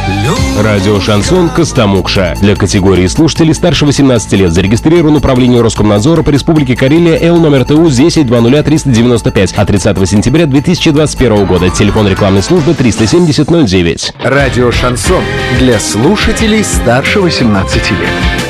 Радио «Шансон» Костомукша. Для категории слушателей старше 18 лет зарегистрирован управление Роскомнадзора по Республике Карелия Л номер ТУ 10-20395 от 30 сентября 2021 года. Телефон рекламной службы 370 09. Радио «Шансон» для слушателей старше 18 лет.